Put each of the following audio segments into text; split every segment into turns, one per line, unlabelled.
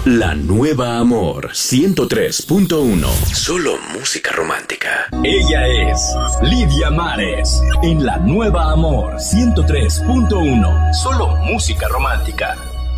La Nueva Amor 103.1. Solo música romántica.
Ella es Lidia Mares en La Nueva Amor 103.1. Solo música romántica.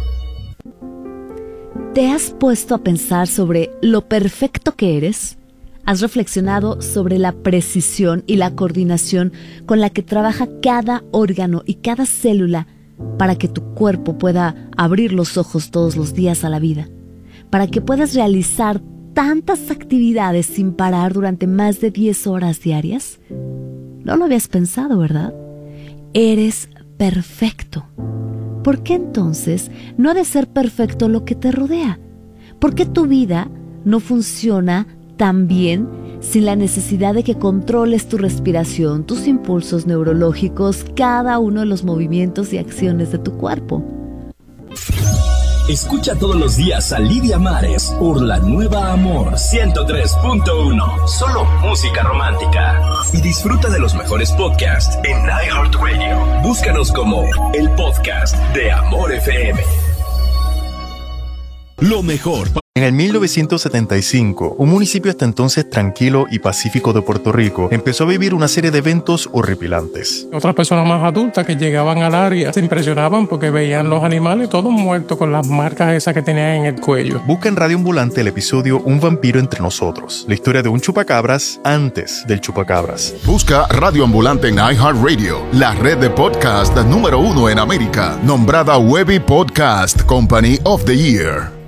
¿Te has puesto a pensar sobre lo perfecto que eres? ¿Has reflexionado sobre la precisión y la coordinación con la que trabaja cada órgano y cada célula para que tu cuerpo pueda abrir los ojos todos los días a la vida? Para que puedas realizar tantas actividades sin parar durante más de 10 horas diarias? No lo habías pensado, ¿verdad? Eres perfecto. ¿Por qué entonces no ha de ser perfecto lo que te rodea? ¿Por qué tu vida no funciona tan bien sin la necesidad de que controles tu respiración, tus impulsos neurológicos, cada uno de los movimientos y acciones de tu cuerpo?
Escucha todos los días a Lidia Mares por La Nueva Amor 103.1. Solo música romántica. Y disfruta de los mejores podcasts en iHeartRadio. Búscanos como el podcast de Amor FM.
Lo mejor.
En el 1975, un municipio hasta entonces tranquilo y pacífico de Puerto Rico empezó a vivir una serie de eventos horripilantes.
Otras personas más adultas que llegaban al área se impresionaban porque veían los animales todos muertos con las marcas esas que tenían en el cuello.
Busca en Radio Ambulante el episodio Un vampiro entre nosotros, la historia de un chupacabras antes del chupacabras.
Busca Radio Ambulante en iHeartRadio, la red de podcast número 1 en América, nombrada Webby Podcast Company of the Year.